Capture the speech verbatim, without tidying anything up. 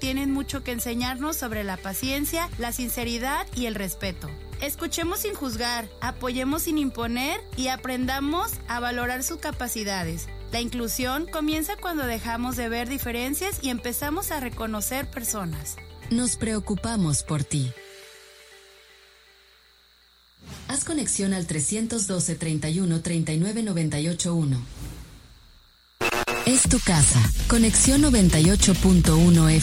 tienen mucho que enseñarnos sobre la paciencia, la sinceridad y el respeto. Escuchemos sin juzgar, apoyemos sin imponer y aprendamos a valorar sus capacidades. La inclusión comienza cuando dejamos de ver diferencias y empezamos a reconocer personas. Nos preocupamos por ti. Haz conexión al trescientos doce, treinta y uno, treinta y nueve, noventa y ocho uno. Es tu casa. Conexión noventa y ocho punto uno F M.